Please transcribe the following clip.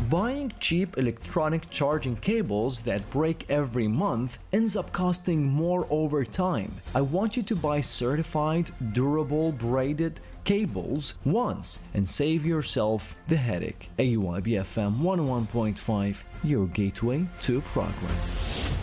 Buying cheap electronic charging cables that break every month ends up costing more over time. I want you to buy certified, durable, braided cables once and save yourself the headache. AYB FM 101.5, your gateway to progress.